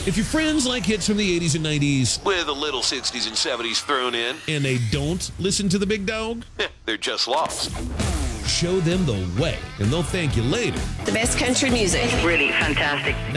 If your friends like hits from the 80s and 90s, with a little 60s and 70s thrown in, and they don't listen to the big dog, they're just lost. show them the way, and they'll thank you later. The best country music. Really fantastic.